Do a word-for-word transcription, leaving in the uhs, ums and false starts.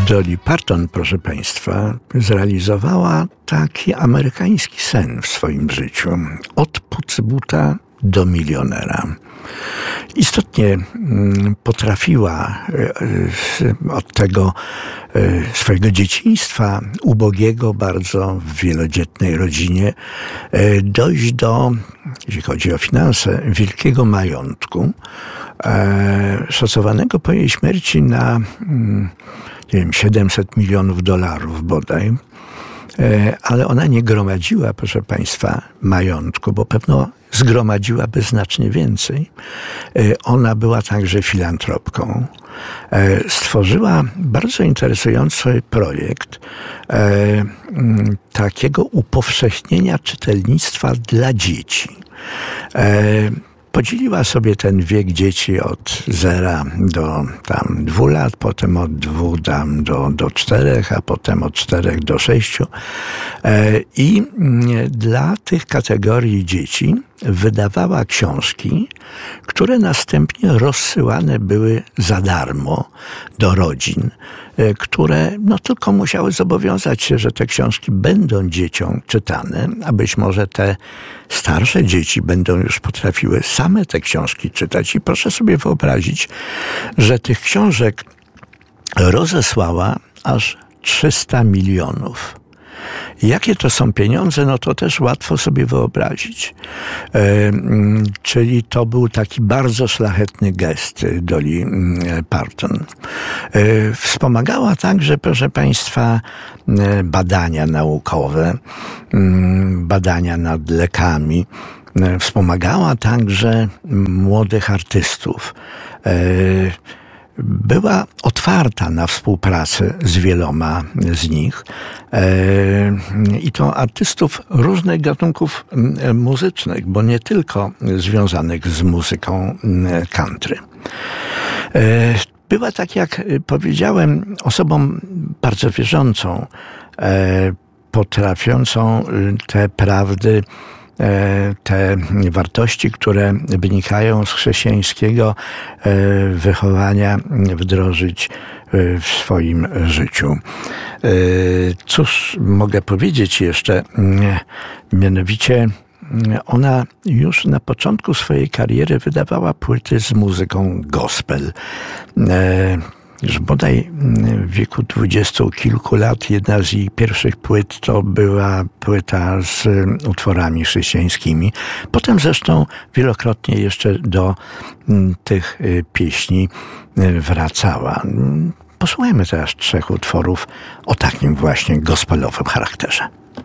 Dolly Parton, proszę Państwa, zrealizowała taki amerykański sen w swoim życiu. Od pucybuta do milionera. Istotnie potrafiła od tego swojego dzieciństwa, ubogiego bardzo, w wielodzietnej rodzinie, dojść do, jeśli chodzi o finanse, wielkiego majątku, szacowanego po jej śmierci na nie wiem, siedemset milionów dolarów bodaj. Ale ona nie gromadziła, proszę Państwa, majątku, bo pewno zgromadziłaby znacznie więcej. Ona była także filantropką. Stworzyła bardzo interesujący projekt takiego upowszechnienia czytelnictwa dla dzieci. Podzieliła sobie ten wiek dzieci od zera do tam dwóch lat, potem od dwóch tam do, do czterech, a potem od czterech do sześciu. I dla tych kategorii dzieci wydawała książki, które następnie rozsyłane były za darmo do rodzin, które no tylko musiały zobowiązać się, że te książki będą dzieciom czytane, a być może te starsze dzieci będą już potrafiły same te książki czytać. I proszę sobie wyobrazić, że tych książek rozesłała aż trzysta milionów. Jakie to są pieniądze, no to też łatwo sobie wyobrazić. E, czyli to był taki bardzo szlachetny gest Dolly Parton. E, wspomagała także, proszę Państwa, badania naukowe, badania nad lekami. Wspomagała także młodych artystów. E, Była otwarta na współpracę z wieloma z nich i to artystów różnych gatunków muzycznych, bo nie tylko związanych z muzyką country. Była, tak jak powiedziałem, osobą bardzo wierzącą, potrafiącą te prawdy, te wartości, które wynikają z chrześcijańskiego wychowania, wdrożyć w swoim życiu. Cóż mogę powiedzieć jeszcze? Mianowicie ona już na początku swojej kariery wydawała płyty z muzyką gospel. Już bodaj w wieku dwudziestu kilku lat jedna z jej pierwszych płyt to była płyta z utworami chrześcijańskimi. Potem zresztą wielokrotnie jeszcze do tych pieśni wracała. Posłuchajmy teraz trzech utworów o takim właśnie gospelowym charakterze.